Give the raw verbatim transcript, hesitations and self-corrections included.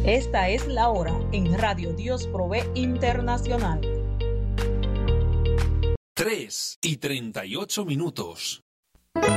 Esta es la hora en Radio Dios Provee Internacional. tres y treinta y ocho minutos.